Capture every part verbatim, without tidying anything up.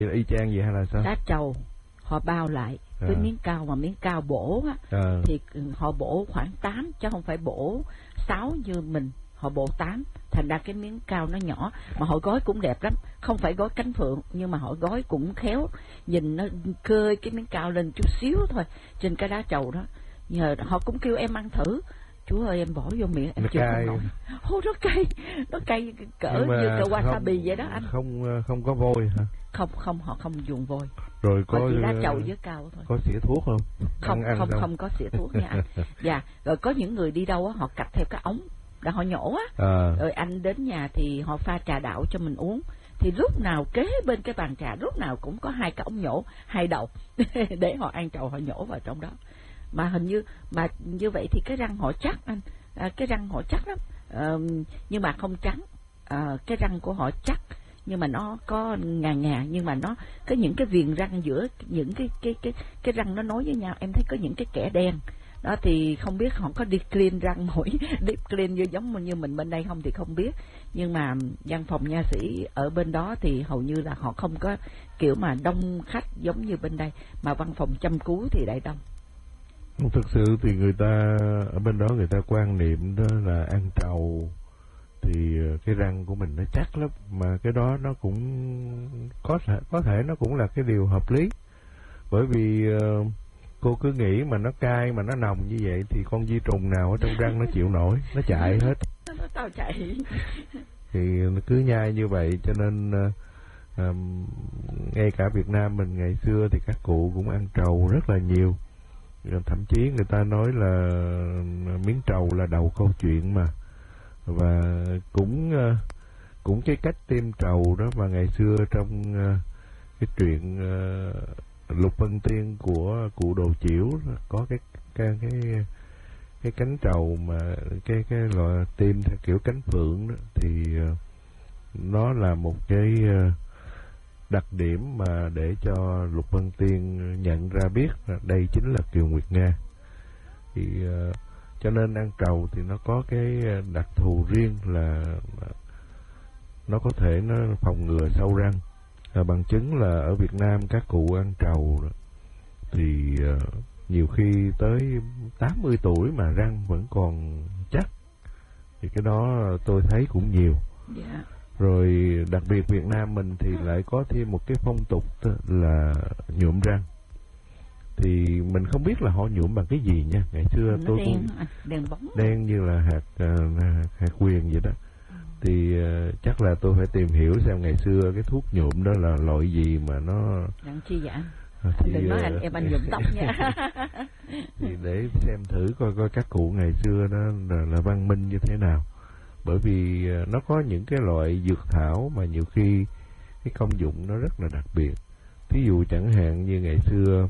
Y chang vậy hay là sao? Đá trầu họ bao lại à. với miếng cao, mà miếng cao bổ á, à. thì họ bổ khoảng tám chứ không phải bổ sáu như mình, họ bổ tám, thành ra cái miếng cao nó nhỏ, mà họ gói cũng đẹp lắm, không phải gói cánh phượng nhưng mà họ gói cũng khéo, nhìn nó cơi cái miếng cao lên chút xíu thôi trên cái đá trầu đó. Nhờ họ cũng kêu em ăn thử, chú ơi em bỏ vô miệng em chịu không nổi. Ô nó cay, nó cay cỡ như cỡ wasabi vậy đó anh. Không không có vôi hả? Không không, họ không dùng vôi. Rồi có chỉ đá trầu với cao thôi. Có xỉa thuốc không? Không ăn, không ăn không có xỉa thuốc nha anh. Dạ, rồi có những người đi đâu á họ cặp theo cái ống là họ nhổ á. À. Rồi anh đến nhà thì họ pha trà đảo cho mình uống. Thì lúc nào kế bên cái bàn trà lúc nào cũng có hai cái ống nhổ, hai đầu để họ ăn trầu họ nhổ vào trong đó. Mà hình như mà như vậy thì cái răng họ chắc anh, à, cái răng họ chắc lắm, à, nhưng mà không trắng, à, cái răng của họ chắc nhưng mà nó có ngà ngà, nhưng mà nó có những cái viền răng giữa những cái cái cái cái răng nó nối với nhau, em thấy có những cái kẽ đen đó, thì không biết họ có đi clean răng mũi deep clean như giống như mình bên đây không thì không biết, nhưng mà văn phòng nha sĩ ở bên đó thì hầu như là họ không có kiểu mà đông khách giống như bên đây, mà văn phòng chăm cứu thì đại đông. Thực sự thì người ta ở bên đó người ta quan niệm đó là ăn trầu thì cái răng của mình nó chắc lắm, mà cái đó nó cũng có thể có thể nó cũng là cái điều hợp lý, bởi vì uh, cô cứ nghĩ mà nó cay mà nó nồng như vậy thì con vi trùng nào ở trong răng nó chịu nổi, nó chạy hết. Nó tao chạy. Thì nó cứ nhai như vậy, cho nên uh, um, ngay cả Việt Nam mình ngày xưa thì các cụ cũng ăn trầu rất là nhiều. Thậm chí người ta nói là miếng trầu là đầu câu chuyện mà. Và cũng cũng cái cách tiêm trầu đó mà ngày xưa trong cái chuyện Lục Vân Tiên của cụ Đồ Chiểu có cái cái cái cái cánh trầu mà cái cái loại tiêm theo kiểu cánh phượng đó, thì nó là một cái đặc điểm mà để cho Lục Vân Tiên nhận ra biết là đây chính là Kiều Nguyệt Nga. Thì uh, cho nên ăn trầu thì nó có cái đặc thù riêng là nó có thể nó phòng ngừa sâu răng. À, bằng chứng là ở Việt Nam các cụ ăn trầu thì uh, nhiều khi tới tám mươi tuổi mà răng vẫn còn chắc. Thì cái đó tôi thấy cũng nhiều. Yeah. Rồi đặc biệt Việt Nam mình thì lại có thêm một cái phong tục là nhuộm răng. Thì mình không biết là họ nhuộm bằng cái gì nha. Ngày xưa nó tôi đen, cũng đen bóng, đen như là hạt uh, hạt huyền vậy đó. Ừ. Thì uh, chắc là tôi phải tìm hiểu xem ngày xưa cái thuốc nhuộm đó là loại gì mà nó đặng chi vậy anh? À, thì, đừng nói anh em anh nhuộm tóc nha. Thì để xem thử coi coi các cụ ngày xưa đó là, là văn minh như thế nào. Bởi vì nó có những cái loại dược thảo mà nhiều khi cái công dụng nó rất là đặc biệt. Thí dụ chẳng hạn như ngày xưa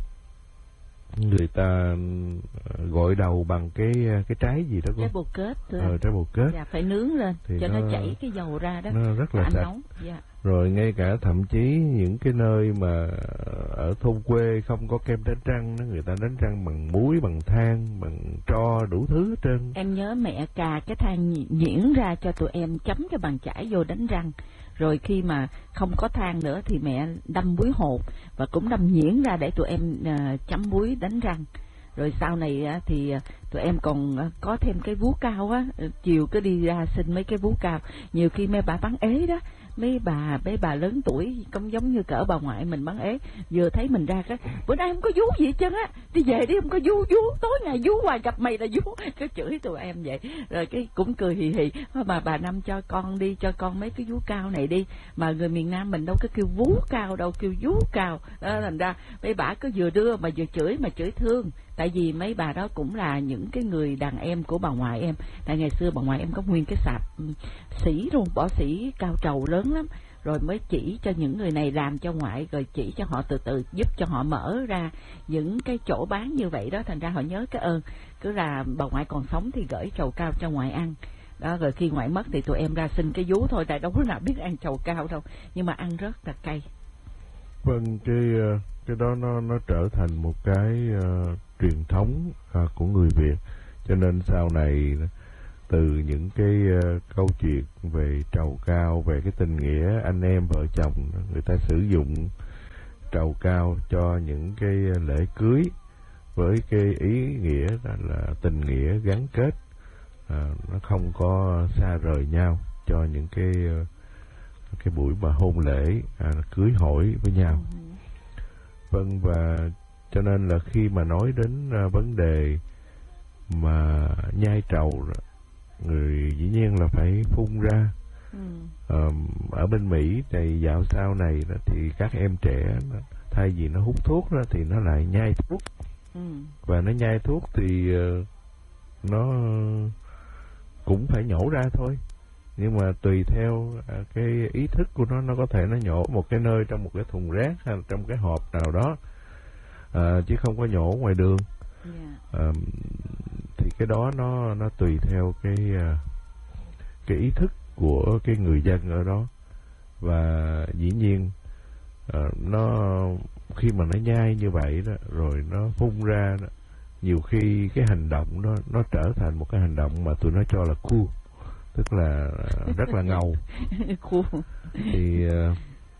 người ta gội đầu bằng cái cái trái gì đó, trái bồ kết, ờ, trái bồ kết, dạ, phải nướng lên thì cho nó, nó chảy cái dầu ra đó, nó rất là sạch. nóng. Dạ. Rồi ngay cả thậm chí những cái nơi mà ở thôn quê không có kem đánh răng đó, người ta đánh răng bằng muối, bằng than, bằng tro, đủ thứ hết trơn. Em nhớ mẹ cà cái than nhuyễn ra cho tụi em chấm cái bàn chải vô đánh răng. Rồi khi mà không có than nữa thì mẹ đâm muối hột và cũng đâm nhuyễn ra để tụi em uh, chấm muối đánh răng. Rồi sau này uh, thì uh, tụi em còn uh, có thêm cái vú cao á, chiều cứ đi ra xin mấy cái vú cao. Nhiều khi mấy bà bán ế đó, mấy bà mấy bà lớn tuổi cũng giống như cỡ bà ngoại mình bán ế, vừa thấy mình ra cái bữa nay không có vú gì hết trơn á, đi về đi không có vú vú tối ngày vú hoài gặp mày là vú, cái chửi tụi em vậy. Rồi cái cũng cười hì hì, mà bà Năm cho con đi, cho con mấy cái vú cao này đi, mà người miền Nam mình đâu có kêu vú cao đâu, kêu vú cao đó, thành ra mấy bà cứ vừa đưa mà vừa chửi, mà chửi thương. Tại vì mấy bà đó cũng là những cái người đàn em của bà ngoại em. Tại ngày xưa bà ngoại em có nguyên cái sạp sỉ luôn, bỏ sỉ cao trầu lớn lắm. Rồi mới chỉ cho những người này làm cho ngoại, rồi chỉ cho họ từ từ giúp cho họ mở ra những cái chỗ bán như vậy đó. Thành ra họ nhớ cái ơn. Cứ là bà ngoại còn sống thì gửi trầu cao cho ngoại ăn. Đó, rồi khi ngoại mất thì tụi em ra xin cái vú thôi, tại đâu có nào biết ăn trầu cao đâu. Nhưng mà ăn rất là cay. Vâng, cái cái đó nó nó trở thành một cái uh, truyền thống uh, của người Việt. Cho nên sau này từ những cái uh, câu chuyện về trầu cao, về cái tình nghĩa anh em vợ chồng, người ta sử dụng trầu cao cho những cái lễ cưới với cái ý nghĩa là, là tình nghĩa gắn kết, à, nó không có xa rời nhau, cho những cái cái buổi mà hôn lễ, à, cưới hỏi với nhau. Vâng, và cho nên là khi mà nói đến à, vấn đề mà nhai trầu, người dĩ nhiên là phải phun ra. Ừ. À, ở bên Mỹ này dạo sau này đó, thì các em trẻ đó, thay vì nó hút thuốc đó, thì nó lại nhai thuốc. Ừ. Và nó nhai thuốc thì uh, nó cũng phải nhổ ra thôi, nhưng mà tùy theo uh, cái ý thức của nó, nó có thể nó nhổ một cái nơi trong một cái thùng rác hay là trong cái hộp nào đó, uh, chứ không có nhổ ngoài đường. Yeah. Uh, thì cái đó nó nó tùy theo cái uh, cái ý thức của cái người dân ở đó. Và dĩ nhiên uh, nó khi mà nó nhai như vậy đó, rồi nó phun ra đó, nhiều khi cái hành động đó nó trở thành một cái hành động mà tụi nó cho là cool, tức là rất là ngầu. Cool. Thì uh,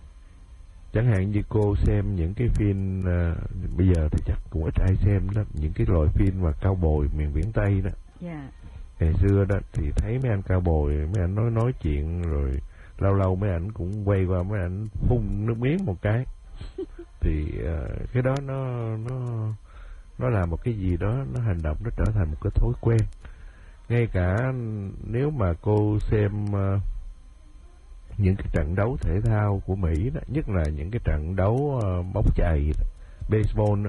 chẳng hạn như cô xem những cái phim uh, bây giờ thì chắc cũng ít ai xem đó, những cái loại phim mà cao bồi miền biển Tây đó. Yeah. Ngày xưa đó thì thấy mấy anh cao bồi, mấy anh nói nói chuyện, rồi lâu lâu mấy anh cũng quay qua mấy anh phun nước miếng một cái. Thì uh, cái đó nó nó nó là một cái gì đó, nó hành động nó trở thành một cái thói quen. Ngay cả nếu mà cô xem uh, những cái trận đấu thể thao của Mỹ đó, nhất là những cái trận đấu uh, bóng chày, baseball đó,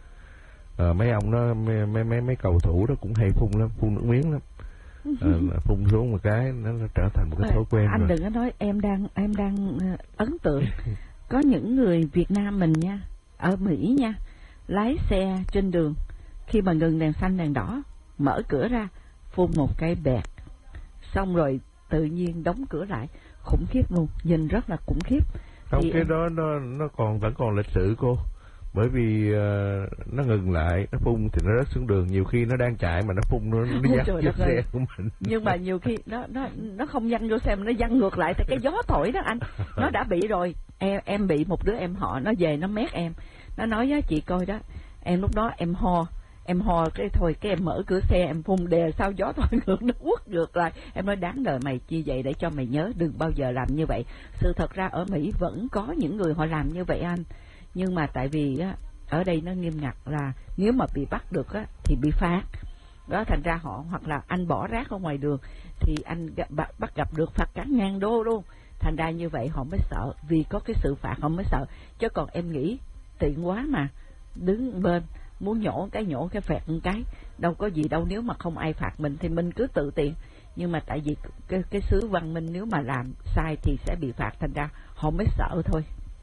uh, mấy ông đó, mấy, mấy mấy mấy cầu thủ đó cũng hay phun lắm, phun nước miếng lắm. Uh, phun xuống một cái nó trở thành một cái thói quen. Anh rồi. Đừng có nói, em đang em đang uh, ấn tượng. Có những người Việt Nam mình nha, ở Mỹ nha, lái xe trên đường, khi mà ngừng đèn xanh đèn đỏ, mở cửa ra, phun một cái bẹt, xong rồi tự nhiên đóng cửa lại. Khủng khiếp luôn, nhìn rất là khủng khiếp. Không, thì cái em... đó nó nó còn vẫn còn lịch sử cô. Bởi vì uh, nó ngừng lại, nó phun thì nó rớt xuống đường, nhiều khi nó đang chạy mà nó phun nó nó văng vô xe của mình. Nhưng mà nhiều khi nó nó nó không văng vô xe mà nó văng ngược lại, tại cái gió thổi đó anh. Nó đã bị rồi. Em em bị một đứa em họ nó về nó mét em. Nó nói với chị coi đó, em lúc đó em ho, em ho cái thôi cái em mở cửa xe em phun đè sao gió thổi ngược nó quất ngược lại. Em nói đáng đời mày chi vậy, để cho mày nhớ đừng bao giờ làm như vậy. Sự thật ra ở Mỹ vẫn có những người họ làm như vậy anh. Nhưng mà tại vì á, ở đây nó nghiêm ngặt là nếu mà bị bắt được á, thì bị phạt. Đó, thành ra họ, hoặc là anh bỏ rác ở ngoài đường thì anh bắt, bắt gặp được phạt cả ngàn đô luôn. Thành ra như vậy họ mới sợ, vì có cái sự phạt họ mới sợ. Chứ còn em nghĩ tiện quá mà, đứng bên muốn nhổ cái nhổ cái phạt một cái, đâu có gì đâu. Nếu mà không ai phạt mình thì mình cứ tự tiện. Nhưng mà tại vì cái, cái xứ văn minh nếu mà làm sai thì sẽ bị phạt, thành ra họ mới sợ thôi.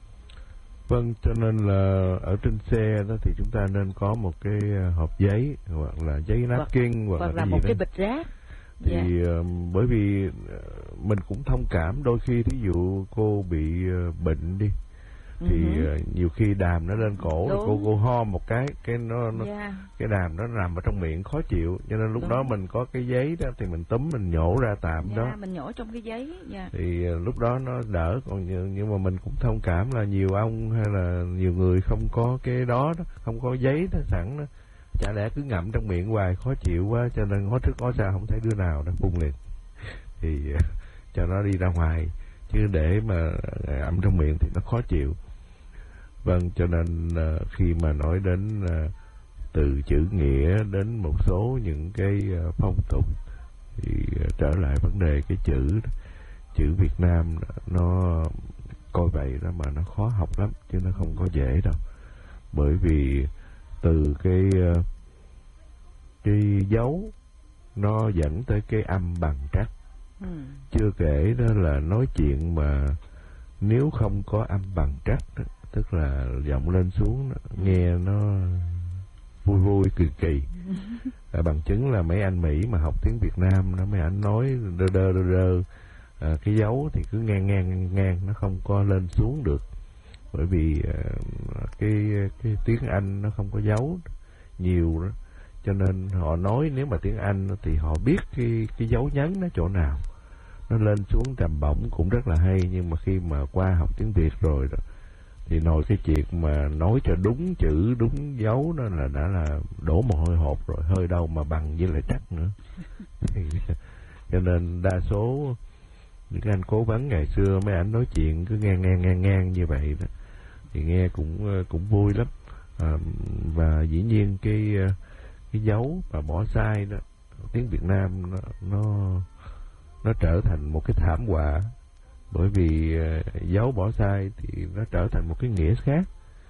Vâng, cho nên là ở trên xe đó thì chúng ta nên có một cái hộp giấy, hoặc là giấy napkin, hoặc, hoặc là, là cái một gì cái đó. bịch rác. Thì Yeah. uh, bởi vì uh, mình cũng thông cảm, đôi khi thí dụ cô bị uh, bệnh đi, thì uh, nhiều khi đàm nó lên cổ, rồi cô cô ho một cái, cái nó, nó yeah. cái đàm nó nằm ở trong miệng khó chịu, cho nên lúc Đúng. đó mình có cái giấy đó thì mình túm mình nhổ ra tạm yeah, đó. Mình nhổ trong cái giấy. Yeah. Thì uh, lúc đó nó đỡ, còn nhưng, nhưng mà mình cũng thông cảm là nhiều ông hay là nhiều người không có cái đó, đó không có giấy đó sẵn đó. Chả lẽ cứ ngậm trong miệng hoài khó chịu quá, cho nên ngó trước ngó sau không thấy đứa nào nó phun liền, thì uh, cho nó đi ra ngoài, chứ để mà ngậm trong miệng thì nó khó chịu. Vâng, cho nên uh, khi mà nói đến uh, từ chữ nghĩa đến một số những cái uh, phong tục, thì uh, trở lại vấn đề cái chữ chữ Việt Nam nó coi vậy đó mà nó khó học lắm, chứ nó không có dễ đâu. Bởi vì từ cái uh, cái dấu nó dẫn tới cái âm bằng trắc. Ừ. Chưa kể đó là nói chuyện mà nếu không có âm bằng trắc đó, tức là giọng lên xuống nghe nó vui vui kỳ kỳ. À, bằng chứng là mấy anh Mỹ mà học tiếng Việt Nam đó, mấy anh nói đơ đơ đơ đơ, à, cái dấu thì cứ ngang ngang ngang, nó không có lên xuống được. Bởi vì à, cái cái tiếng Anh nó không có dấu nhiều đó, cho nên họ nói nếu mà tiếng Anh thì họ biết cái cái dấu nhấn nó chỗ nào, nó lên xuống trầm bổng cũng rất là hay. Nhưng mà khi mà qua học tiếng Việt rồi đó, Thì nội cái chuyện mà nói cho đúng chữ đúng dấu đó là đã là đổ mồ hôi hột rồi, hơi đâu mà bằng với lại trắc nữa. Thì, cho nên đa số những cái anh cố vấn ngày xưa mấy ảnh nói chuyện cứ ngang ngang ngang ngang như vậy đó, thì nghe cũng cũng vui lắm. À, và dĩ nhiên cái cái dấu mà bỏ sai đó, tiếng Việt Nam nó nó nó trở thành một cái thảm họa, bởi vì uh, dấu bỏ sai thì nó trở thành một cái nghĩa khác.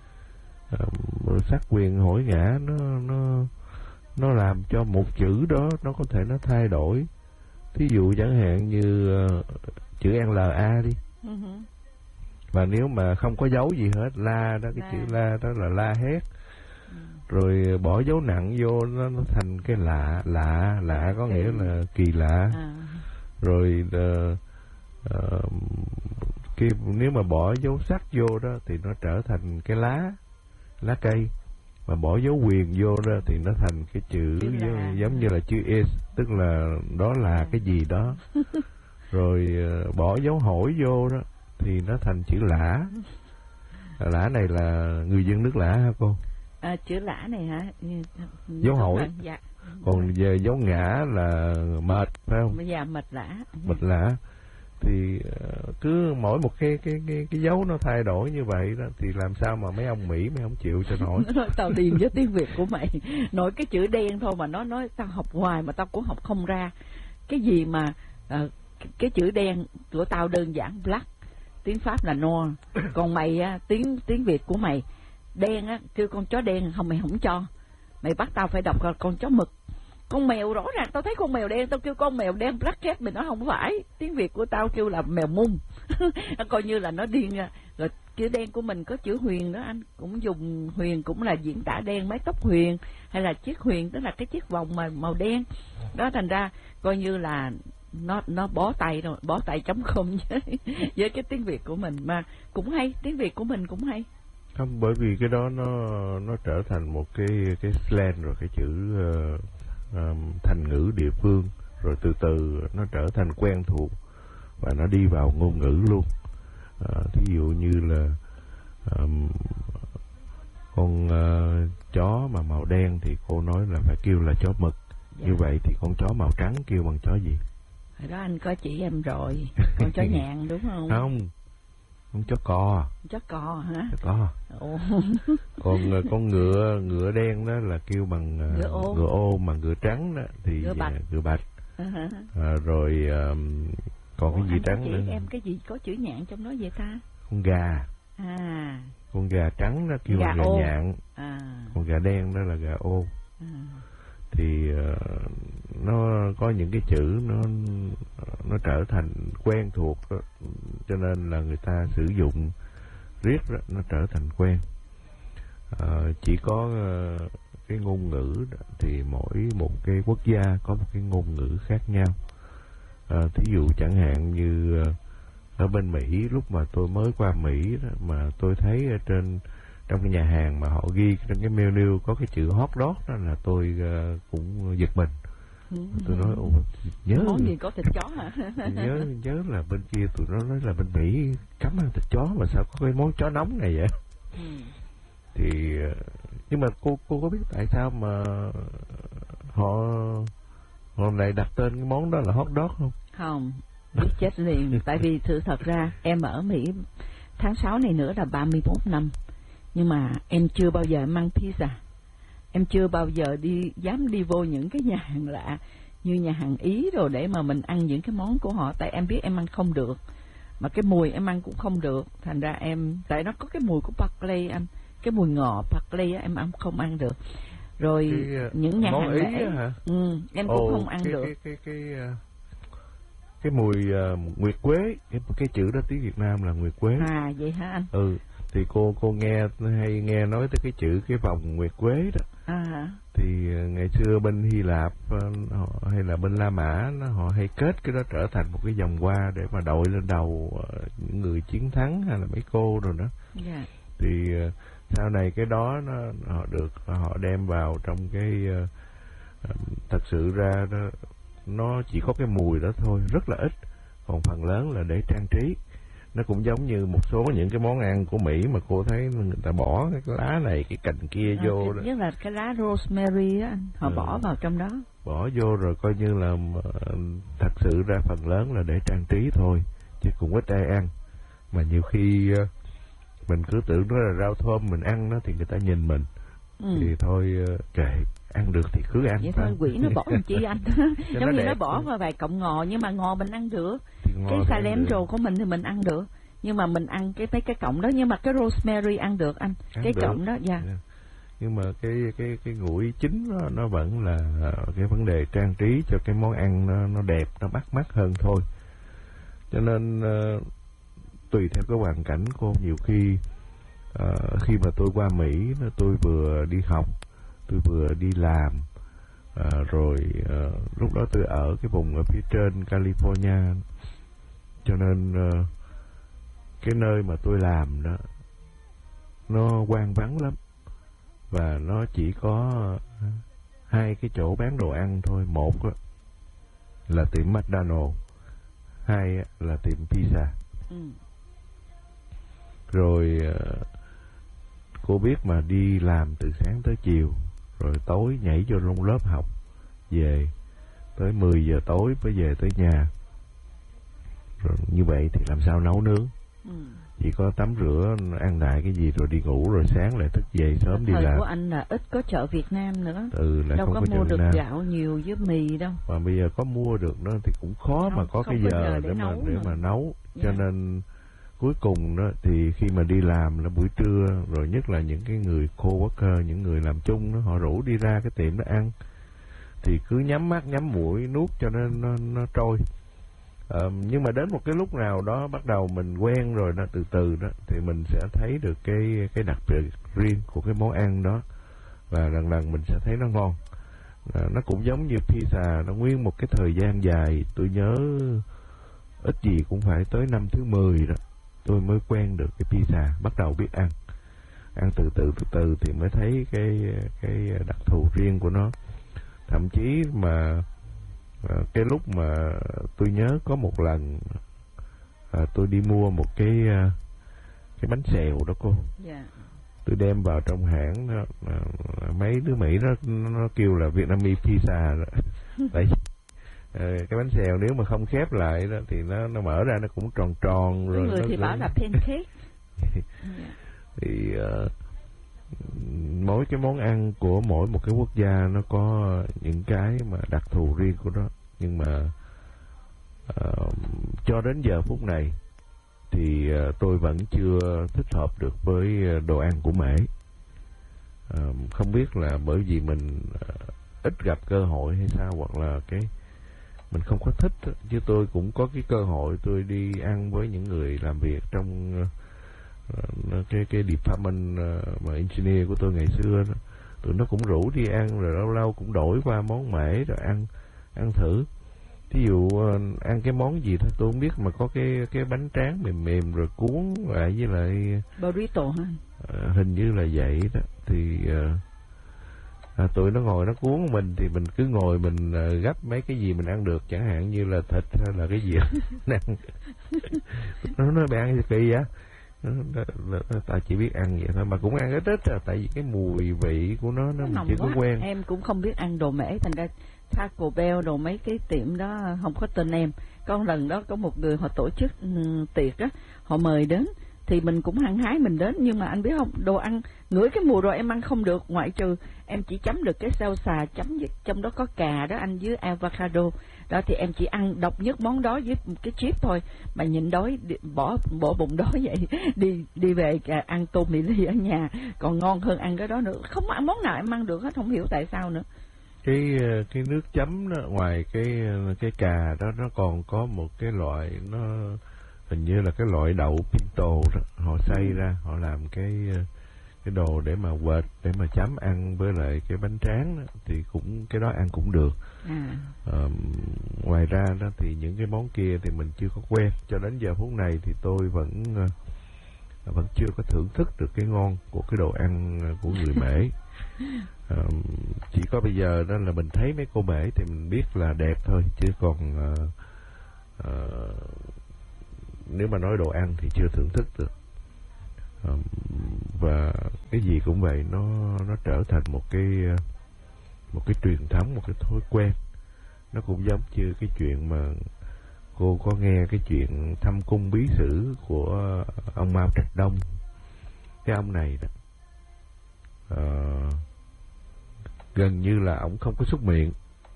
Uh, sắc quyền hỏi ngã nó nó nó làm cho một chữ đó nó có thể nó thay đổi. Thí dụ chẳng hạn như uh, chữ lờ a đi, uh-huh. Và nếu mà không có dấu gì hết, la đó, cái la. Chữ la đó là la hét, uh-huh. Rồi bỏ dấu nặng vô nó, nó thành cái lạ, lạ, lạ có nghĩa là kỳ lạ, uh-huh. Rồi uh, uh, cái, nếu mà bỏ dấu sắc vô đó thì nó trở thành cái lá, lá cây. Mà bỏ dấu quyền vô đó thì nó thành cái chữ giống, giống như là chữ S, tức là đó là cái gì đó. Rồi uh, bỏ dấu hỏi vô đó thì nó thành chữ lã. Lã này là người dân nước Lã hả cô? À, chữ lã này hả? Dấu hỏi. Dạ. Còn về dấu ngã là mệt, phải không? Dạ, mệt lã. Mệt lã. Thì uh, cứ mỗi một cái cái cái cái dấu nó thay đổi như vậy đó, thì làm sao mà mấy ông Mỹ mấy ông chịu cho nổi. Tao điền với tiếng Việt của mày nói cái chữ đen thôi mà nó nói tao học hoài mà tao cũng học không ra. Cái gì mà uh, cái, cái chữ đen của tao đơn giản black, tiếng Pháp là noir. Còn mày á, tiếng tiếng Việt của mày đen á, kêu con chó đen không, mày không cho. Mày bắt tao phải đọc con chó mực. Con mèo, rõ ràng tao thấy con mèo đen, tao kêu con mèo đen black cat, mình nói không phải. Tiếng Việt của tao kêu là mèo mung. Coi như là nó điên ra. Rồi chữ đen của mình có chữ huyền đó anh, cũng dùng huyền cũng là diễn tả đen, mái tóc huyền, hay là chiếc huyền tức là cái chiếc vòng mà màu đen. Đó thành ra coi như là nó nó bó tay rồi, bó tay chấm không với, với cái tiếng Việt của mình, mà cũng hay, tiếng Việt của mình cũng hay. Không, bởi vì cái đó nó nó trở thành một cái cái slang rồi, cái chữ uh, um, thành ngữ địa phương, rồi từ từ nó trở thành quen thuộc và nó đi vào ngôn ngữ luôn. Uh, thí dụ như là um, con uh, chó mà màu đen thì cô nói là phải kêu là chó mực. Dạ. Như vậy thì con chó màu trắng kêu bằng chó gì? Hồi đó anh có chỉ em rồi, con chó nhạn đúng không? Không, con chó cò. Chó cò hả? Chó cò. Ồ. Còn con ngựa ngựa đen đó là kêu bằng ngựa ô, ngựa ô mà ngựa trắng đó thì ngựa bạch. Ngựa bạch. Uh-huh. À, rồi um, còn Ủa, cái gì trắng nữa? Em cái gì có chữ nhạn trong đó vậy ta? Con gà. À. Con gà trắng đó kêu gà, gà nhạn. À. Con gà đen đó là gà ô. À. Thì uh, nó có những cái chữ nó nó trở thành quen thuộc đó, cho nên là người ta sử dụng riết đó, nó trở thành quen. Uh, chỉ có uh, cái ngôn ngữ đó, thì mỗi một cái quốc gia có một cái ngôn ngữ khác nhau. Uh, thí dụ chẳng hạn như uh, ở bên Mỹ, lúc mà tôi mới qua Mỹ đó, mà tôi thấy ở trên trong cái nhà hàng mà họ ghi trong cái menu có cái chữ hot dog đó là tôi uh, cũng giật mình. Ừ. Tôi nói ồ, nhớ món gì có thịt chó hả? nhớ nhớ là bên kia tụi nó nói là bên Mỹ cấm ăn thịt chó, mà sao có cái món chó nóng này vậy? Ừ. Thì nhưng mà cô cô có biết tại sao mà họ họ lại đặt tên cái món đó là hot dog không? Không, biết chết liền. Tại vì sự thật ra em ở Mỹ tháng sáu này nữa là ba mươi mốt năm, nhưng mà em chưa bao giờ em ăn pizza. Em chưa bao giờ đi dám đi vô những cái nhà hàng lạ như nhà hàng Ý rồi để mà mình ăn những cái món của họ, tại em biết em ăn không được, mà cái mùi em ăn cũng không được, thành ra em, tại nó có cái mùi của Barclay, em cái mùi ngò Barclay em ăn không ăn được. Rồi cái, những nhà hàng lễ hả? Ừ, em cũng Ồ, không ăn cái, được. Cái cái cái cái, cái mùi uh, nguyệt quế, cái, cái chữ đó tiếng Việt Nam là nguyệt quế. À vậy hả anh? Ừ. Thì cô cô nghe hay nghe nói tới cái chữ cái vòng nguyệt quế đó. À. Thì ngày xưa bên Hy Lạp họ, hay là bên La Mã nó, họ hay kết cái đó trở thành một cái vòng hoa để mà đội lên đầu những người chiến thắng hay là mấy cô rồi đó. Yeah. Thì sau này cái đó nó họ được họ đem vào trong cái thật sự ra đó, nó chỉ có cái mùi đó thôi, rất là ít, còn phần lớn là để trang trí. Nó cũng giống như một số những cái món ăn của Mỹ mà cô thấy người ta bỏ cái lá này cái cành kia à, vô đó. Nhất là cái lá rosemary á, họ ừ. bỏ vào trong đó. Bỏ vô rồi coi như là thật sự ra phần lớn là để trang trí thôi, chứ cũng ít ai ăn. Mà nhiều khi mình cứ tưởng nó là rau thơm mình ăn nó thì người ta nhìn mình. Ừ. Thì thôi kệ, ăn được thì cứ ăn. Vậy thôi quỷ nó bỏ làm chi anh. Giống như nó bỏ vào vài cọng ngò, nhưng mà ngò mình ăn được. Cái cilantro của mình thì mình ăn được, nhưng mà mình ăn cái mấy cái cọng đó. Nhưng mà cái rosemary ăn được anh, ăn cái được. Cọng đó dạ. Yeah. Nhưng mà cái cái cái nguội chính nó nó vẫn là cái vấn đề trang trí cho cái món ăn nó nó đẹp, nó bắt mắt hơn thôi. Cho nên uh, tùy theo cái hoàn cảnh cô, nhiều khi uh, khi mà tôi qua Mỹ, tôi vừa đi học, tôi vừa đi làm, uh, rồi uh, lúc đó tôi ở cái vùng ở phía trên California, cho nên uh, cái nơi mà tôi làm đó nó hoang vắng lắm, và nó chỉ có hai cái chỗ bán đồ ăn thôi. Một là tiệm McDonald's, hai là tiệm pizza. Ừ. Rồi cô biết mà đi làm từ sáng tới chiều, rồi tối nhảy vô trong lớp học, về tới mười giờ tối mới về tới nhà. Rồi như vậy thì làm sao nấu nướng? Ừ. Chỉ có tắm rửa, ăn đại cái gì rồi đi ngủ, rồi sáng lại thức dậy sớm đi làm. Thời của anh là ít có chợ Việt Nam nữa. Ừ, lại đâu không có, có mua được Nam. Gạo nhiều với mì đâu. Mà bây giờ có mua được nó thì cũng khó, không, mà có cái giờ, giờ để, để mà để mà nấu. Cho yeah. nên cuối cùng đó thì khi mà đi làm là buổi trưa, rồi nhất là những cái người co-worker, những người làm chung đó, họ rủ đi ra cái tiệm đó ăn, thì cứ nhắm mắt nhắm mũi nuốt cho nên nó nó trôi. Uh, nhưng mà đến một cái lúc nào đó bắt đầu mình quen rồi đó, từ từ đó thì mình sẽ thấy được cái cái đặc biệt riêng của cái món ăn đó, và lần lần mình sẽ thấy nó ngon. Uh, nó cũng giống như pizza, nó nguyên một cái thời gian dài, tôi nhớ ít gì cũng phải tới năm thứ mười đó tôi mới quen được cái pizza, bắt đầu biết ăn. Ăn từ từ từ từ thì mới thấy cái cái đặc thù riêng của nó. Thậm chí mà À, cái lúc mà tôi nhớ có một lần à, tôi đi mua một cái à, cái bánh xèo đó cô. Yeah. Tôi đem vào trong hãng đó, à, mấy đứa Mỹ nó nó kêu là Vietnamese pizza đó. Tại à, cái bánh xèo nếu mà không khép lại đó thì nó nó mở ra nó cũng tròn tròn. Rồi người nó thì bảo là pancake. Thì uh, mỗi cái món ăn của mỗi một cái quốc gia nó có những cái mà đặc thù riêng của nó. Nhưng mà uh, cho đến giờ phút này thì uh, tôi vẫn chưa thích hợp được với đồ ăn của Mễ. Uh, không biết là bởi vì mình uh, ít gặp cơ hội hay sao, hoặc là cái mình không có thích. Chứ tôi cũng có cái cơ hội tôi đi ăn với những người làm việc trong uh, cái cái department uh, mà engineer của tôi ngày xưa đó. Tụi nó cũng rủ đi ăn, rồi lâu lâu cũng đổi qua món Mễ rồi ăn ăn thử. Thí dụ uh, ăn cái món gì thôi tôi không biết, mà có cái cái bánh tráng mềm mềm rồi cuốn lại với lại burrito hả? Uh, hình như là vậy đó. Thì uh, à, tụi nó ngồi nó cuốn mình thì mình cứ ngồi mình uh, gấp mấy cái gì mình ăn được, chẳng hạn như là thịt hay là cái gì ăn. Nó nói bạn ăn kỳ vậy? Ta chỉ biết ăn vậy thôi, mà cũng ăn ít ít à, tại vì cái mùi vị của nó nó, nó mình chưa có quen. Em cũng không biết ăn đồ Mễ, thành ra Taco Bell đồ mấy cái tiệm đó không có tên em. Có lần đó có một người họ tổ chức um, tiệc á, họ mời đến thì mình cũng hăng hái mình đến, nhưng mà anh biết không, đồ ăn ngửi cái mùi rồi em ăn không được, ngoại trừ em chỉ chấm được cái salsa chấm với, trong đó có cà đó anh, với avocado đó, thì em chỉ ăn độc nhất món đó với cái chip thôi, mà nhịn đói bỏ bỏ bụng đói vậy đi đi về ăn tôm mì ly ở nhà còn ngon hơn ăn cái đó nữa. Không ăn món nào em ăn được hết, không hiểu tại sao nữa. Cái cái nước chấm đó, ngoài cái cái cà đó nó còn có một cái loại, nó hình như là cái loại đậu pinto đó, họ xay ra họ làm cái cái đồ để mà quệt để mà chấm ăn với lại cái bánh tráng đó, thì cũng cái đó ăn cũng được. À. À, ngoài ra đó thì những cái món kia thì mình chưa có quen, cho đến giờ phút này thì tôi vẫn vẫn chưa có thưởng thức được cái ngon của cái đồ ăn của người Mễ. À, chỉ có bây giờ đó là mình thấy mấy cô Mễ thì mình biết là đẹp thôi, chứ còn uh, uh, nếu mà nói đồ ăn thì chưa thưởng thức được. Um, và cái gì cũng vậy, nó nó trở thành một cái một cái truyền thống, một cái thói quen. Nó cũng giống như cái chuyện mà cô có nghe cái chuyện thăm cung bí sử của ông Mao Trạch Đông. Cái ông này đó, uh, gần như là ổng không có súc miệng,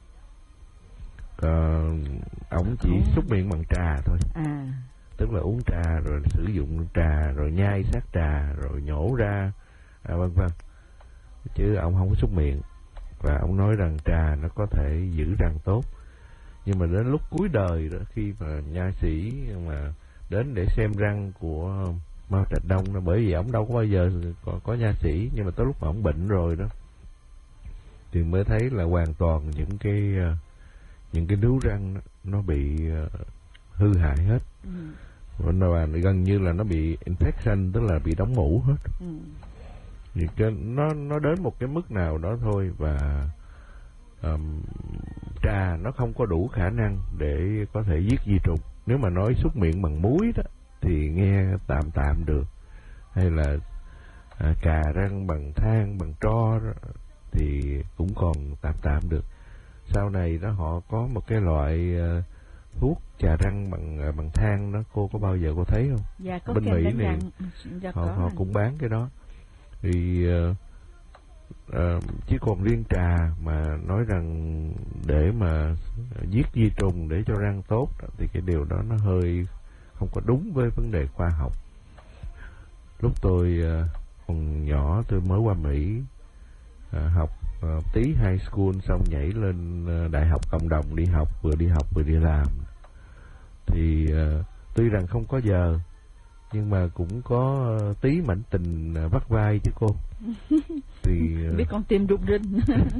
uh, ổng chỉ ừ. súc miệng bằng trà thôi. À. Tức là uống trà rồi sử dụng trà rồi nhai sát trà rồi nhổ ra, à, vân vân. Chứ ông không có súc miệng. Và ông nói rằng trà nó có thể giữ răng tốt. Nhưng mà đến lúc cuối đời đó, khi mà nha sĩ mà đến để xem răng của Mao Trạch Đông đó, bởi vì ông đâu có bao giờ có, có nha sĩ, nhưng mà tới lúc mà ông bệnh rồi đó thì mới thấy là hoàn toàn những cái những cái nướu răng đó, nó bị hư hại hết. Ừ. Và gần như là nó bị infection, tức là bị đóng mủ hết. Ừ. Thì cái, nó nó đến một cái mức nào đó thôi. Và um, trà nó không có đủ khả năng để có thể giết vi trùng. Nếu mà nói súc miệng bằng muối đó thì nghe tạm tạm được, hay là à, cà răng bằng than, bằng tro đó, thì cũng còn tạm tạm được. Sau này đó họ có một cái loại uh, thuốc chà răng bằng bằng than đó, cô có bao giờ cô thấy không? Dạ, có. Bên Mỹ này dạ, họ, họ cũng bán cái đó. Thì uh, uh, chứ còn riêng trà mà nói rằng để mà giết vi trùng để cho răng tốt đó, thì cái điều đó nó hơi không có đúng với vấn đề khoa học. Lúc tôi uh, còn nhỏ, tôi mới qua Mỹ uh, học uh, tí high school, xong nhảy lên uh, đại học cộng đồng đi học, vừa đi học vừa đi làm. Thì uh, tuy rằng không có giờ, nhưng mà cũng có uh, tí mảnh tình uh, vắt vai chứ cô. Thì uh, biết con tim rung rinh.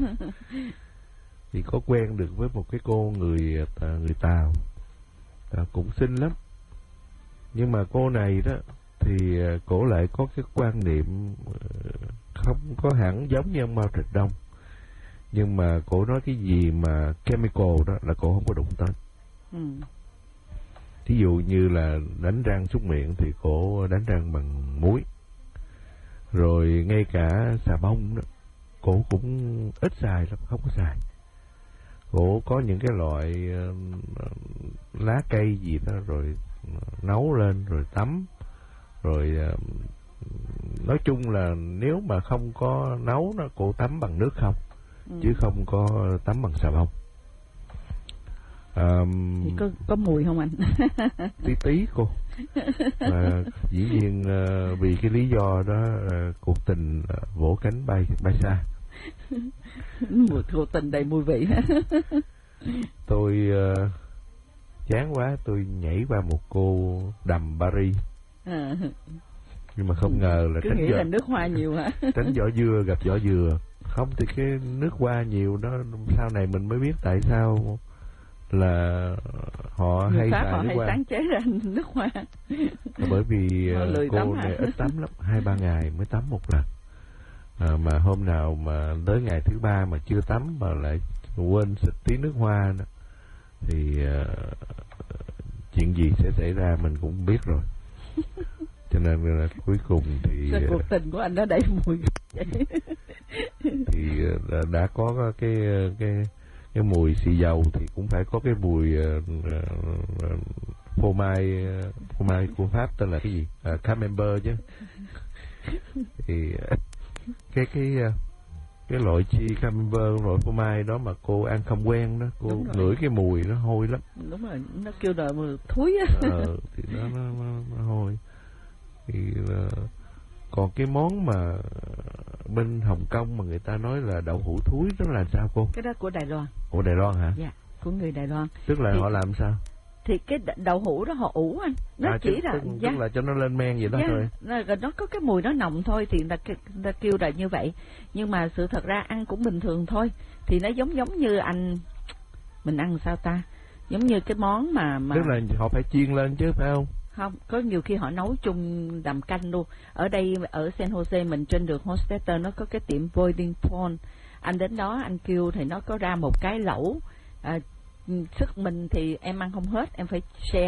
Thì có quen được với một cái cô người uh, người Tàu, uh, cũng xinh lắm. Nhưng mà cô này đó thì uh, cổ lại có cái quan niệm uh, không có hẳn giống như ông Mao Trạch Đông. Nhưng mà cổ nói cái gì mà chemical đó là cổ không có đụng tới. Ừ. Thí dụ như là đánh răng súc miệng thì cổ đánh răng bằng muối. Rồi ngay cả xà bông đó, cổ cũng ít xài lắm, không có xài. Cổ có những cái loại uh, lá cây gì đó rồi nấu lên rồi tắm. Rồi uh, nói chung là nếu mà không có nấu nó, cổ tắm bằng nước không. Ừ. Chứ không có tắm bằng xà bông. Um, thì có, có mùi không anh? Tí tí cô. Và dĩ nhiên uh, vì cái lý do đó uh, cuộc tình uh, vỗ cánh bay bay xa. Mùi cuộc tình đầy mùi vị. Tôi uh, chán quá, tôi nhảy qua một cô đầm Paris. À. Nhưng mà không ngờ là cứ tránh nghĩ giỏ, là nước hoa nhiều hả? Tránh vỏ dừa gặp vỏ dừa. Không thì cái nước hoa nhiều đó, sau này mình mới biết tại sao là họ người hay Pháp xài họ nước hay hoa. sáng chế ra nước hoa. Bởi vì cô này ít tắm lắm, hai ba ngày mới tắm một lần. À, mà hôm nào mà tới ngày thứ ba mà chưa tắm mà lại quên xịt tí nước hoa đó, thì uh, chuyện gì sẽ xảy ra mình cũng biết rồi. Cho nên là cuối cùng thì sao cuộc tình của anh nó đầy mùi vậy? Thì đã, đã có cái cái cái mùi xì dầu thì cũng phải có cái mùi uh, uh, phô mai uh, phô mai của Pháp tên là cái gì? Uh, Camembert chứ. Thì uh, cái cái uh, cái loại chi Camembert, loại phô mai đó mà cô ăn không quen đó, cô ngửi cái mùi nó hôi lắm. Đúng rồi, nó kêu là mùi thúi á. Ờ, thì nó, nó, nó, nó hôi. Thì uh, còn cái món mà bên Hồng Kông mà người ta nói là đậu hũ thúi đó là sao cô? Cái đó của Đài Loan. Của Đài Loan hả? Dạ, của người Đài Loan. Tức là thì, họ làm sao? Thì cái đậu hũ đó họ ủ anh, nó à, chỉ tức, là tức, dạ, tức là cho nó lên men vậy đó dạ, thôi. Nó, nó có cái mùi nó nồng thôi thì người ta, người ta kêu là như vậy. Nhưng mà sự thật ra ăn cũng bình thường thôi. Thì nó giống giống như anh mình ăn sao ta? Giống như cái món mà mà tức là họ phải chiên lên chứ phải không? Không, có nhiều khi họ nấu chung đầm canh luôn. Ở đây ở San Jose mình trên đường Hofstadter nó có cái tiệm Boiling Point. Anh đến đó anh kêu thì nó có ra một cái lẩu. À, sức mình thì em ăn không hết, em phải share.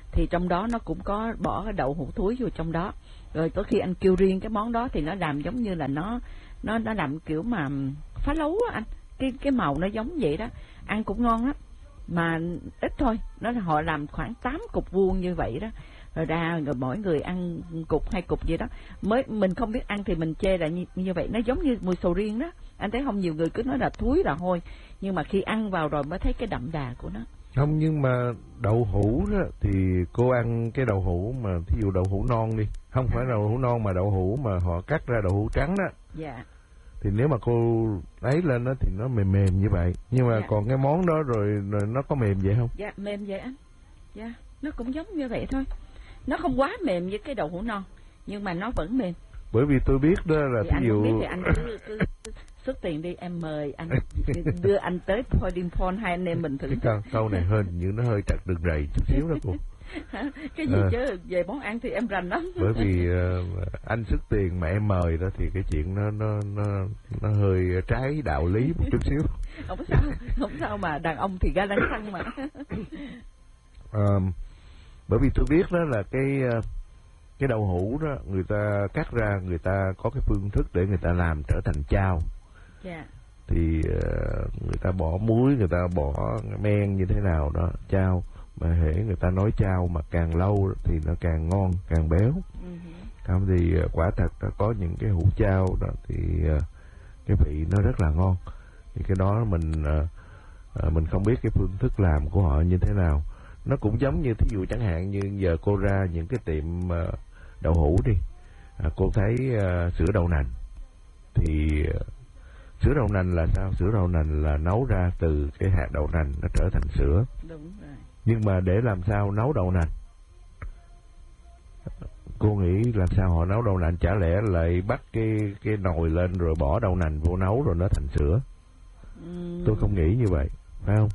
thì trong đó nó cũng có bỏ cái đậu hũ thúi vô trong đó. Rồi có khi anh kêu riêng cái món đó thì nó làm giống như là nó nó nó làm kiểu mà phá lấu á anh, cái cái màu nó giống vậy đó, ăn cũng ngon á, mà ít thôi. Nó là họ làm khoảng tám cục vuông như vậy đó, rồi ra rồi mỗi người ăn cục hai cục gì đó. Mới mình không biết ăn thì mình chê là như, như vậy, nó giống như mùi sầu riêng đó. Anh thấy không, nhiều người cứ nói là thúi là hôi, nhưng mà khi ăn vào rồi mới thấy cái đậm đà của nó. Không, nhưng mà đậu hũ đó thì cô ăn cái đậu hũ mà thí dụ đậu hũ non đi, không phải đậu hũ non mà đậu hũ mà họ cắt ra đậu hũ trắng đó. Dạ. Thì nếu mà cô ấy lên đó thì nó mềm mềm như vậy. Nhưng mà dạ. còn cái món đó rồi, rồi nó có mềm vậy không? Dạ mềm vậy anh. Dạ, nó cũng giống như vậy thôi. Nó không quá mềm như cái đậu hũ non, nhưng mà nó vẫn mềm. Bởi vì tôi biết đó là thì thí anh dụ... không biết thì anh cứ, cứ, cứ xuất tiền đi, em mời anh đưa anh tới Podium Phone, hai anh em mình thử. Cái câu, câu này hơi như nó hơi chặt đường rầy chút xíu đó cô. Cái gì à, chứ về món ăn thì em rành lắm. Bởi vì uh, anh xuất tiền mà em mời đó thì cái chuyện nó nó nó nó hơi trái đạo lý một chút xíu. Không sao, không sao mà, đàn ông thì ga lăng xăng mà. uh, bởi vì tôi biết đó là cái uh, cái đậu hũ đó người ta cắt ra, người ta có cái phương thức để người ta làm trở thành chao. Dạ. Thì uh, người ta bỏ muối, người ta bỏ men như thế nào đó chao, mà hễ người ta nói chao mà càng lâu thì nó càng ngon, càng béo. Uh-huh. Không thì uh, quả thật là có những cái hũ chao đó thì uh, cái vị nó rất là ngon. Thì cái đó mình uh, uh, mình không biết cái phương thức làm của họ như thế nào. Nó cũng giống như thí dụ chẳng hạn như giờ cô ra những cái tiệm uh, đậu hũ đi, à, cô thấy uh, sữa đậu nành thì uh, sữa đậu nành là sao? Sữa đậu nành là nấu ra từ cái hạt đậu nành nó trở thành sữa. Đúng rồi. Nhưng mà để làm sao nấu đậu nành? Cô nghĩ làm sao họ nấu đậu nành? Chả lẽ lại bắt cái cái nồi lên rồi bỏ đậu nành vô nấu rồi nó thành sữa? Uhm. Tôi không nghĩ như vậy, phải không?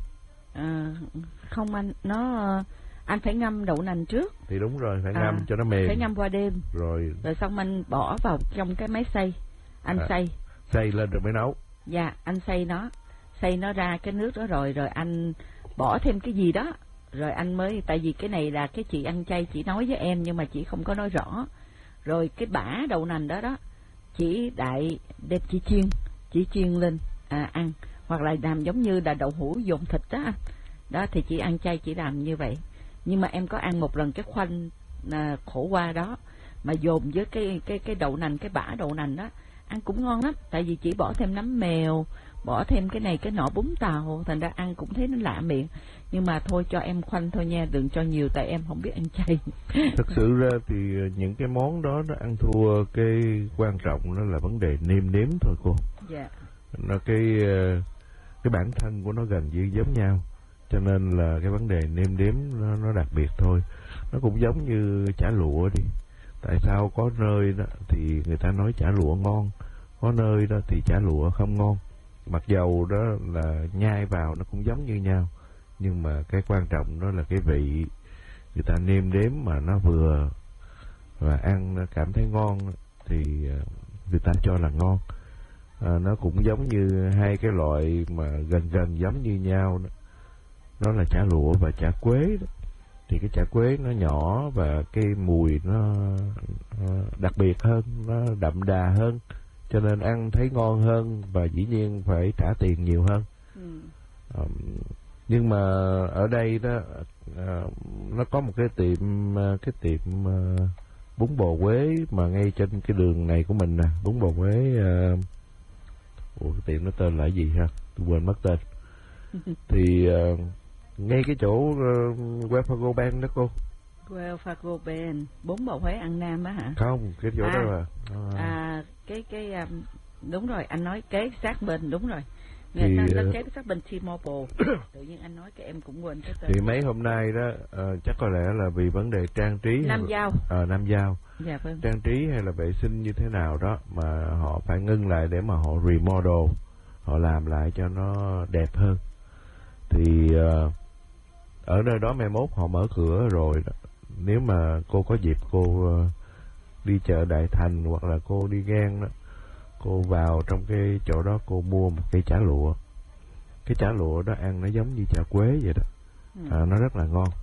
À, không anh, nó anh phải ngâm đậu nành trước. Thì đúng rồi, phải ngâm à, cho nó mềm. Phải ngâm qua đêm. Rồi. Rồi xong anh bỏ vào trong cái máy xay, anh à, xay. Xay lên rồi mới nấu. Dạ, anh xay nó, xay nó ra cái nước đó rồi, rồi anh bỏ thêm cái gì đó, rồi anh mới, tại vì cái này là cái chị ăn chay chị nói với em nhưng mà chị không có nói rõ. Rồi cái bã đậu nành đó đó, chị đại đem chị chiên, chị chiên lên à, ăn, hoặc là làm giống như là đậu hũ dồn thịt đó anh. Đó thì chị ăn chay chị làm như vậy. Nhưng mà em có ăn một lần cái khoanh à, khổ qua đó mà dồn với cái cái cái đậu nành, cái bã đậu nành đó, ăn cũng ngon lắm. Tại vì chỉ bỏ thêm nấm mèo, bỏ thêm cái này cái nọ bún tàu, thành ra ăn cũng thấy nó lạ miệng. Nhưng mà thôi cho em khoanh thôi nha, đừng cho nhiều tại em không biết ăn chay. Thật sự ra thì những cái món đó nó ăn thua, cái quan trọng nó là vấn đề nêm nếm thôi cô. Dạ. Nó cái cái bản thân của nó gần như giống nhau, cho nên là cái vấn đề nêm nếm nó, nó đặc biệt thôi. Nó cũng giống như chả lụa đi. Tại sao có nơi đó thì người ta nói chả lụa ngon, có nơi đó thì chả lụa không ngon. Mặc dầu đó là nhai vào nó cũng giống như nhau, nhưng mà cái quan trọng đó là cái vị người ta nêm đếm mà nó vừa và ăn nó cảm thấy ngon thì người ta cho là ngon. À, nó cũng giống như hai cái loại mà gần gần giống như nhau đó. Đó là chả lụa và chả quế đó. Thì cái chả quế nó nhỏ và cái mùi nó, nó đặc biệt hơn, nó đậm đà hơn, cho nên ăn thấy ngon hơn và dĩ nhiên phải trả tiền nhiều hơn. Ừ. À, nhưng mà ở đây đó à, nó có một cái tiệm cái tiệm à, bún bò Huế mà ngay trên cái đường này của mình nè, bún bò Huế. À, ủa cái tiệm nó tên là gì ha? Tôi quên mất tên. Thì à, ngay cái chỗ uh, Wells Fargo Bank đó cô. Wells Fargo Bank, bún bò Huế ăn Nam á hả? Không, cái chỗ à, đó là à, à cái cái um, đúng rồi, anh nói kế sát bên, đúng rồi. Người thì, ta kế sát bên T-Mobile. Tự nhiên anh nói cái em cũng quên cái tên. Thì mấy hôm nay đó uh, chắc có lẽ là vì vấn đề trang trí Nam Giao. Ờ uh, Nam Giao. Dạ vâng. Trang trí hay là vệ sinh như thế nào đó mà họ phải ngưng lại để mà họ remodel, họ làm lại cho nó đẹp hơn. Thì uh, ở nơi đó mai mốt họ mở cửa rồi đó. Nếu mà cô có dịp cô uh, đi chợ Đại Thành hoặc là cô đi ngang đó, cô vào trong cái chỗ đó cô mua một cây chả lụa. Cái chả lụa đó ăn nó giống như chả quế vậy đó. À, nó rất là ngon.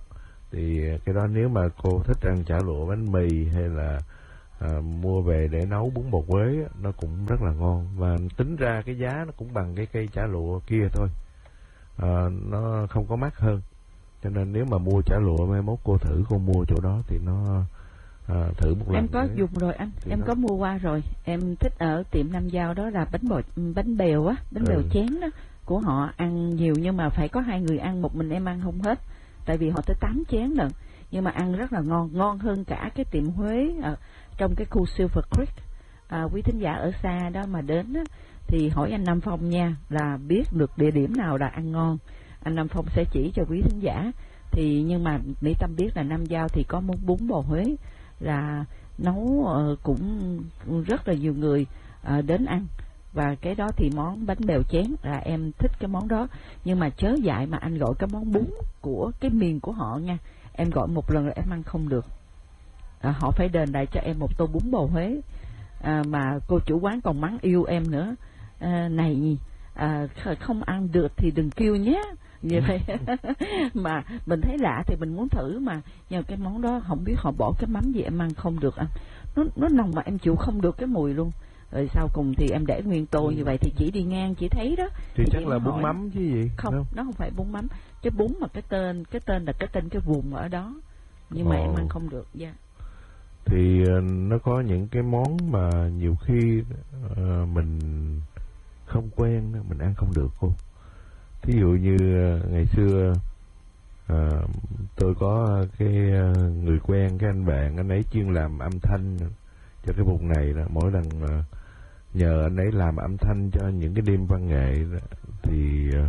Thì cái đó nếu mà cô thích ăn chả lụa bánh mì hay là à, mua về để nấu bún bò Huế, nó cũng rất là ngon. Và tính ra cái giá nó cũng bằng cái cây chả lụa kia thôi, à, nó không có mắc hơn. Cho nên nếu mà mua chả lụa mai mốt cô thử cô mua chỗ đó thì nó à, thử một lần. Em có đấy. dùng rồi anh, Thì em nó... có mua qua rồi. Em thích ở tiệm Nam Giao đó là bánh bò, bánh bèo á, bánh ừ. bèo chén đó của họ, ăn nhiều nhưng mà phải có hai người ăn, một mình em ăn không hết. Tại vì họ tới tám chén lận, nhưng mà ăn rất là ngon, ngon hơn cả cái tiệm Huế ở trong cái khu Silver Creek. À, quý thính giả ở xa đó mà đến á, thì hỏi anh Nam Phong nha, là biết được địa điểm nào là ăn ngon, anh Nam Phong sẽ chỉ cho quý thính giả. Thì nhưng mà Mỹ Tâm biết là Nam Giao thì có món bún bò Huế là nấu uh, cũng rất là nhiều người uh, đến ăn. Và cái đó thì món bánh bèo chén là em thích cái món đó. Nhưng mà chớ dại mà anh gọi cái món bún của cái miền của họ nha, em gọi một lần là em ăn không được. À, họ phải đền lại cho em một tô bún bò Huế. À, mà cô chủ quán còn mắng yêu em nữa. À, này à, không ăn được thì đừng kêu nhé. Như vậy mà mình thấy lạ thì mình muốn thử mà. Nhưng cái món đó không biết họ bỏ cái mắm gì em ăn không được ăn. Nó nó nồng mà em chịu không được cái mùi luôn. Rồi sau cùng thì em để nguyên tô như vậy thì chỉ đi ngang chỉ thấy đó. Thì, thì chắc là hỏi, bún mắm chứ gì? Không, không, nó không phải bún mắm. Cái bún mà cái tên, cái tên là cái tên cái vùng ở đó. Nhưng mà Ồ. em ăn không được, dạ. Yeah. Thì nó có những cái món mà nhiều khi uh, mình không quen, mình ăn không được cô. Thí dụ như uh, ngày xưa uh, tôi có cái uh, người quen, cái anh bạn, anh ấy chuyên làm âm thanh cho cái vùng này đó. Mỗi lần uh, nhờ anh ấy làm âm thanh cho những cái đêm văn nghệ đó, thì uh,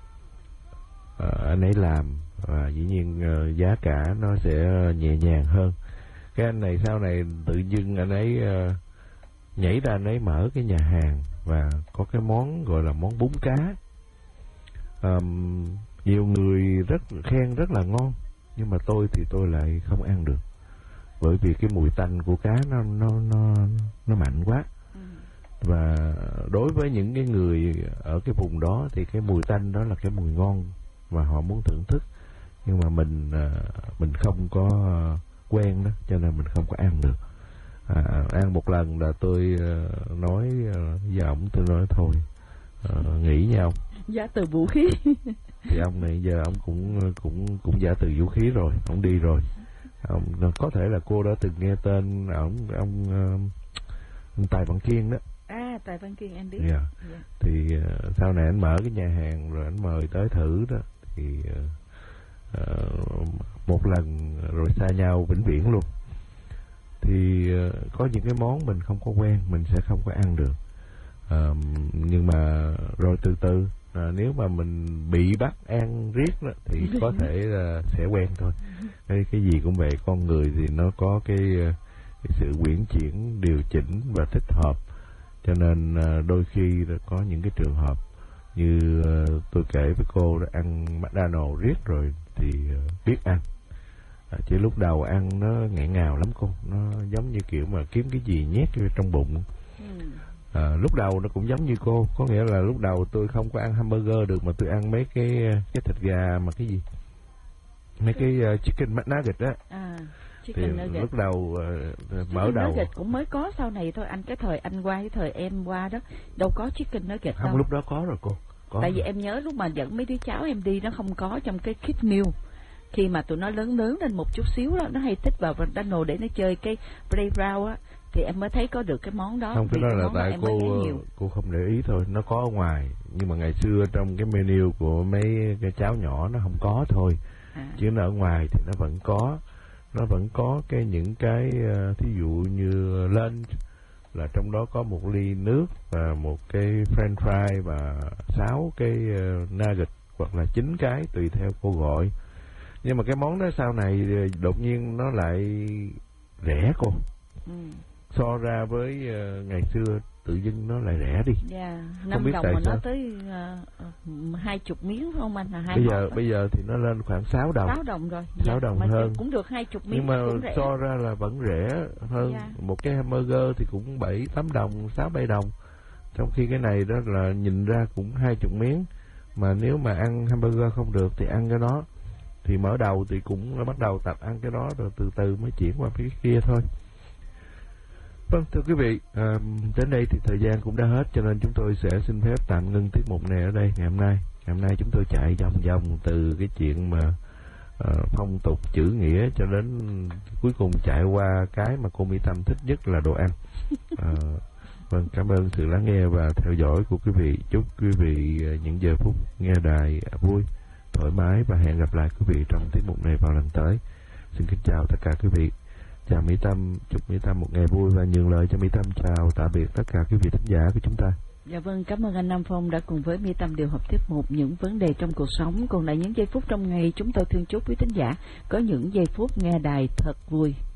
uh, anh ấy làm và dĩ nhiên uh, giá cả nó sẽ nhẹ nhàng hơn. Cái anh này sau này tự dưng anh ấy uh, nhảy ra anh ấy mở cái nhà hàng và có cái món gọi là món bún cá. Um, nhiều người rất khen rất là ngon, nhưng mà tôi thì tôi lại không ăn được, bởi vì cái mùi tanh của cá nó nó nó nó mạnh quá. Ừ. Và đối với những cái người ở cái vùng đó thì cái mùi tanh đó là cái mùi ngon mà họ muốn thưởng thức, nhưng mà mình uh, mình không có uh, quen đó, cho nên mình không có ăn được. À, ăn một lần là tôi uh, nói uh, với ổng, tôi nói thôi uh, nghỉ nha ông. Giả từ vũ khí. Thì ông này giờ ông cũng cũng cũng giả từ vũ khí rồi, ông đi rồi. Ông có thể là cô đã từng nghe tên ông ông, ông Tài Văn Kiên đó. À, Tài Văn Kiên em biết. Yeah. Yeah. Thì uh, sau này anh mở cái nhà hàng rồi anh mời tới thử đó, thì uh, uh, một lần rồi xa nhau vĩnh viễn luôn. Thì uh, có những cái món mình không có quen, mình sẽ không có ăn được. Uh, nhưng mà rồi từ từ À, nếu mà mình bị bắt ăn riết đó, thì có thể là sẽ quen thôi. Cái, cái gì cũng vậy, con người thì nó có cái, cái sự uyển chuyển, điều chỉnh và thích hợp. Cho nên à, đôi khi có những cái trường hợp như à, tôi kể với cô đó, ăn McDonald's riết rồi thì à, biết ăn. À, chỉ lúc đầu ăn nó nghẹn ngào lắm cô, nó giống như kiểu mà kiếm cái gì nhét vô trong bụng. Ừ. À, lúc đầu nó cũng giống như cô, có nghĩa là lúc đầu tôi không có ăn hamburger được, mà tôi ăn mấy cái cái thịt gà mà cái gì, mấy cái uh, chicken McNugget đó. À, chicken thì nugget. Lúc đầu uh, mở đầu nugget cũng mới có sau này thôi anh, cái thời anh qua cái thời em qua đó đâu có chicken nugget không, đâu. Lúc đó có rồi cô. Có Tại rồi. Vì em nhớ lúc mà dẫn mấy đứa cháu em đi nó không có trong cái kit meal. Khi mà tụi nó lớn lớn lên một chút xíu đó, nó hay thích vào McDonald's để nó chơi cái playground á, thì em mới thấy có được cái món đó. Không, cái đó là tại cô cô không để ý thôi, nó có ở ngoài, nhưng mà ngày xưa trong cái menu của mấy cái cháu nhỏ nó không có thôi. À. Chứ nó ở ngoài thì nó vẫn có, nó vẫn có cái những cái thí dụ như lunch là trong đó có một ly nước và một cái french fry và sáu cái nugget hoặc là chín cái tùy theo cô gọi. Nhưng mà cái món đó sau này đột nhiên nó lại rẻ cô. Ừ. So ra với uh, ngày xưa tự dưng nó lại rẻ đi. Dạ, năm đồng mà sao? Nó tới hai uh, chục miếng phải không anh? Là hai bây giờ đó. Bây giờ thì nó lên khoảng sáu đồng. Sáu đồng rồi. Sáu dạ, đồng hơn. Cũng được hai chục miếng. Nhưng mà so ra là vẫn rẻ hơn. Dạ. Một cái hamburger thì cũng bảy tám đồng, sáu bảy đồng. Trong khi cái này đó là nhìn ra cũng hai chục miếng. Mà nếu mà ăn hamburger không được thì ăn cái đó thì mở đầu thì cũng bắt đầu tập ăn cái đó rồi từ từ mới chuyển qua cái kia thôi. Vâng, thưa quý vị, à, đến đây thì thời gian cũng đã hết, cho nên chúng tôi sẽ xin phép tạm ngưng tiết mục này ở đây ngày hôm nay. Ngày hôm nay chúng tôi chạy vòng vòng từ cái chuyện mà à, phong tục chữ nghĩa cho đến cuối cùng chạy qua cái mà cô Mỹ Tâm thích nhất là đồ ăn. À, vâng, cảm ơn sự lắng nghe và theo dõi của quý vị. Chúc quý vị những giờ phút nghe đài vui, thoải mái và hẹn gặp lại quý vị trong tiết mục này vào lần tới. Xin kính chào tất cả quý vị. Chào Mỹ Tâm, chúc Mỹ Tâm một ngày vui và nhường lời cho Mỹ Tâm chào tạm biệt tất cả quý vị thính giả của chúng ta. Dạ vâng, cảm ơn anh Nam Phong đã cùng với Mỹ Tâm điều hợp tiết mục những vấn đề trong cuộc sống. Còn lại những giây phút trong ngày, chúng tôi thương chúc quý thính giả có những giây phút nghe đài thật vui.